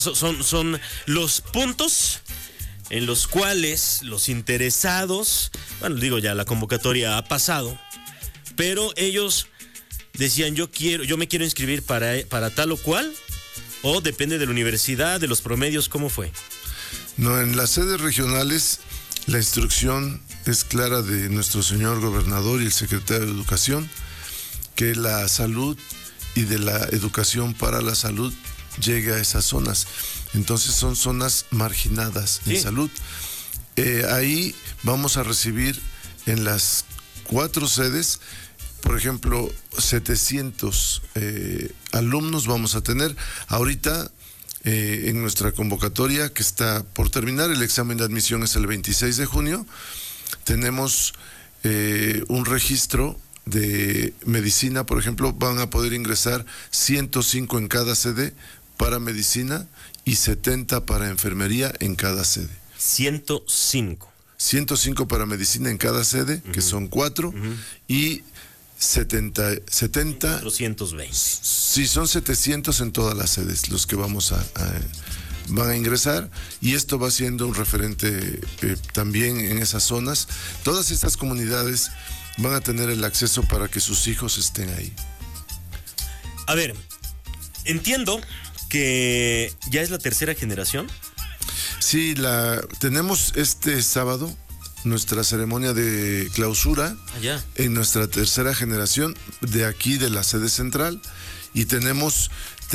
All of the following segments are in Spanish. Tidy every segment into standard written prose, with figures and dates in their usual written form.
Son los puntos en los cuales los interesados, bueno, digo ya, la convocatoria ha pasado, pero ellos decían, yo me quiero inscribir para tal o cual, o depende de la universidad, de los promedios, ¿cómo fue? No, en las sedes regionales la instrucción es clara de nuestro señor gobernador y el secretario de Educación, que la salud y de la educación para la salud llegue a esas zonas. Entonces son zonas marginadas en salud. Ahí vamos a recibir en las 4 sedes, por ejemplo, 700 alumnos vamos a tener. Ahorita en nuestra convocatoria, que está por terminar, el examen de admisión es el 26 de junio, tenemos un registro de medicina, por ejemplo, van a poder ingresar 105 en cada sede para medicina y 70 para enfermería en cada sede. 105 para medicina en cada sede, que son 4, y 70 420. Sí, son 700 en todas las sedes los que van a ingresar, y esto va siendo un referente también en esas zonas. Todas estas comunidades van a tener el acceso para que sus hijos estén ahí. A ver, entiendo que ya es la tercera generación. Sí, tenemos este sábado nuestra ceremonia de clausura en nuestra tercera generación de aquí de la sede central, y tenemos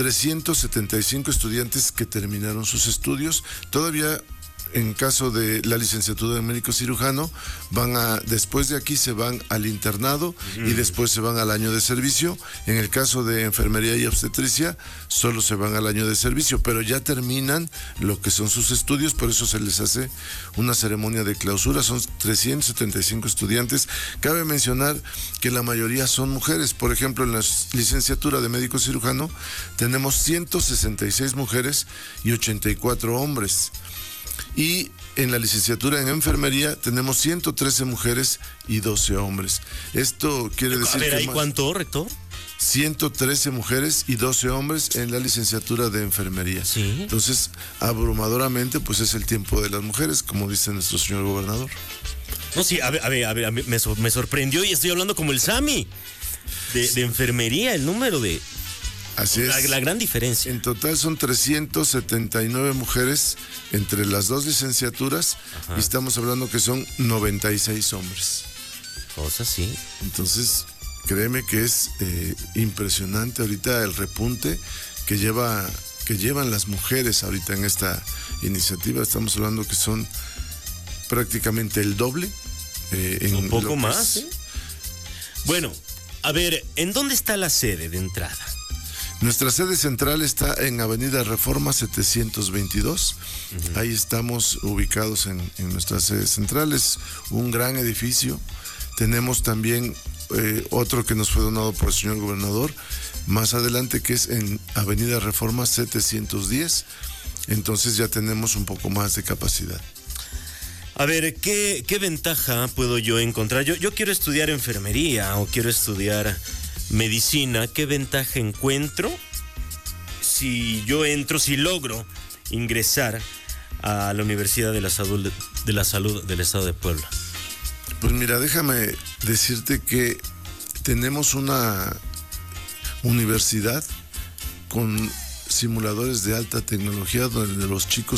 375 estudiantes que terminaron sus estudios. Todavía en caso de la licenciatura de médico cirujano, después de aquí se van al internado y después se van al año de servicio. En el caso de enfermería y obstetricia, solo se van al año de servicio, pero ya terminan lo que son sus estudios, por eso se les hace una ceremonia de clausura. Son 375 estudiantes. Cabe mencionar que la mayoría son mujeres. Por ejemplo, en la licenciatura de médico cirujano tenemos 166 mujeres y 84 hombres. Y en la licenciatura en enfermería tenemos 113 mujeres y 12 hombres. Esto quiere decir que... ¿Ahí cuánto, rector? 113 mujeres y 12 hombres en la licenciatura de enfermería. ¿Sí? Entonces, abrumadoramente, pues es el tiempo de las mujeres, como dice nuestro señor gobernador. No, sí, a ver, me sorprendió, y estoy hablando como el SAMI de enfermería, el número de... Así es. La gran diferencia. En total son 379 mujeres entre las dos licenciaturas. Ajá. Y estamos hablando que son 96 hombres. Cosas sí. Entonces, créeme que es impresionante ahorita el repunte que llevan las mujeres ahorita en esta iniciativa. Estamos hablando que son prácticamente el doble. Un poco más, ¿eh? Bueno, a ver, ¿en dónde está la sede de entrada? Nuestra sede central está en Avenida Reforma 722. Ahí estamos ubicados en nuestra sede central. Es un gran edificio. Tenemos también otro que nos fue donado por el señor gobernador más adelante, que es en Avenida Reforma 710. Entonces ya tenemos un poco más de capacidad. A ver, ¿qué ventaja puedo yo encontrar? Yo quiero estudiar enfermería o quiero estudiar medicina. ¿Qué ventaja encuentro si logro ingresar a la Universidad de la Salud del Estado de Puebla? Pues mira, déjame decirte que tenemos una universidad con simuladores de alta tecnología donde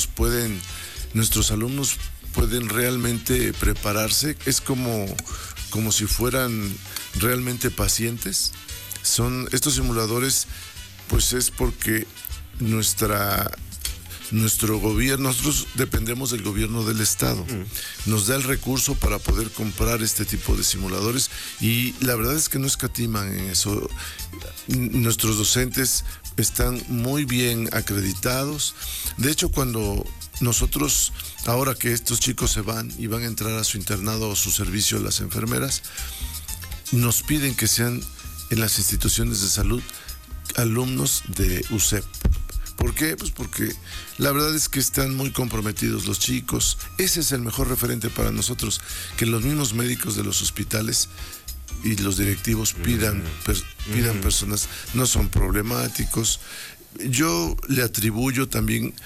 nuestros alumnos pueden realmente prepararse. Es como si fueran realmente pacientes. Estos simuladores, pues es porque nuestro gobierno, nosotros dependemos del gobierno del estado, nos da el recurso para poder comprar este tipo de simuladores, y la verdad es que no escatiman en eso. Nuestros docentes están muy bien acreditados. De hecho, cuando nosotros, ahora que estos chicos se van y van a entrar a su internado o su servicio, las enfermeras, nos piden que sean en las instituciones de salud alumnos de USEP. ¿Por qué? Pues porque la verdad es que están muy comprometidos los chicos. Ese es el mejor referente para nosotros, que los mismos médicos de los hospitales y los directivos pidan personas, no son problemáticos. Yo le atribuyo también